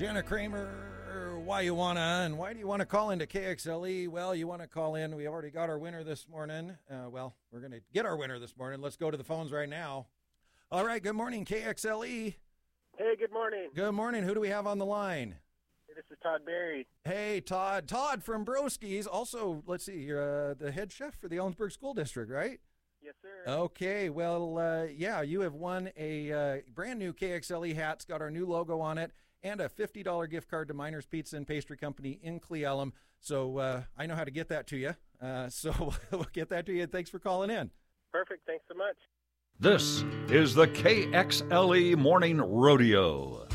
Jana Kramer, why you wanna, and why do you want to call into KXLE? Well, you want to call in. We already got our winner this morning. We're going to get our winner this morning. Let's go to the phones right now. All right, good morning, KXLE. Hey, good morning. Good morning. Who do we have on the line? This is Todd Berry. Hey, Todd. Todd from Broski's. Also, let's see, you're the head chef for the Ellensburg School District, right? Yes, sir. Okay, well, you have won a brand new KXLE hat. It's got our new logo on it and a $50 gift card to Miners Pizza and Pastry Company in Cle Elum. So I know how to get that to you. So we'll get that to you. Thanks for calling in. Perfect. Thanks so much. This is the KXLE Morning Rodeo.